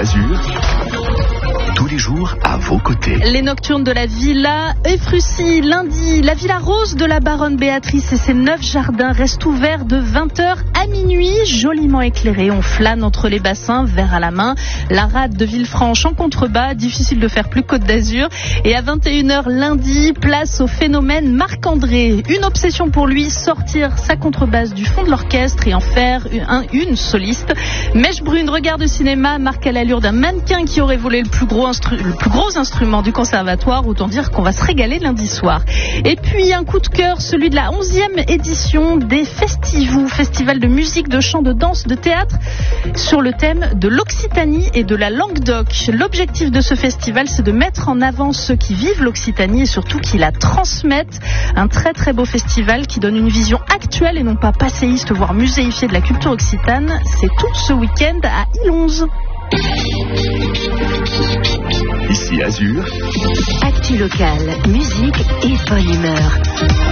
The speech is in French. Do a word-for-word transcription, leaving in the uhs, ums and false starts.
Azur, tous les jours à vos côtés. Les nocturnes de la Villa Efrussi, lundi, la Villa Rose de la Baronne Béatrice et ses neuf jardins restent ouverts de vingt heures à minuit, joliment éclairés. On flâne entre les bassins, verre à la main. La rade de Villefranche en contrebas, difficile de faire plus Côte d'Azur. Et à vingt et une heures lundi, place au phénomène Marc-André. Une obsession pour lui, sortir sa contrebasse du fond de l'orchestre et en faire un, une soliste. Mèche brune, regard de cinéma, marque à l'allure d'un mannequin qui aurait volé le plus gros Instru- le plus gros instrument du conservatoire, autant dire qu'on va se régaler lundi soir. Et puis un coup de cœur, celui de la onzième édition des Festivous, festival de musique, de chant, de danse, de théâtre, sur le thème de l'Occitanie et de la Languedoc. L'objectif de ce festival, c'est de mettre en avant ceux qui vivent l'Occitanie et surtout qui la transmettent. Un très très beau festival qui donne une vision actuelle et non pas passéiste, voire muséifiée de la culture occitane. C'est tout ce week-end à Ilonze. Ici Azur. Actu local, musique et bonne humeur.